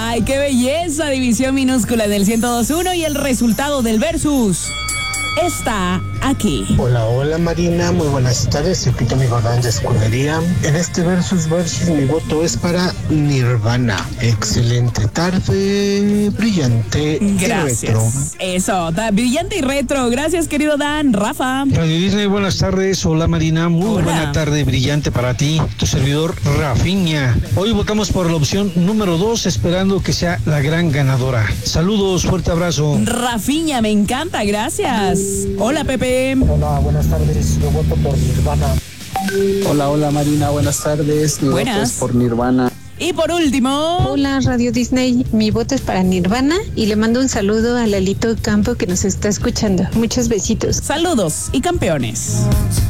Ay, qué belleza, división minúscula del 102.1 y el resultado del versus está aquí. Hola, hola Marina, muy buenas tardes, soy Pito mi Jordán de Escudería. En este versus mi voto es para Nirvana. Excelente tarde, brillante y retro. Gracias. Eso, brillante y retro. Gracias, querido Dan. Rafa. Radio Disney, buenas tardes. Hola Marina, muy buena tarde, brillante para ti. Tu servidor Rafiña. Hoy votamos por la opción número 2, esperando que sea la gran ganadora. Saludos, fuerte abrazo. Rafiña, me encanta, gracias. Hola, Pepe. Hola, buenas tardes, yo voto por Nirvana. Hola Marina, buenas tardes. Mi voto es por Nirvana. Y por último... Hola Radio Disney, mi voto es para Nirvana y le mando un saludo a Lalito Campo que nos está escuchando. Muchos besitos. Saludos y campeones.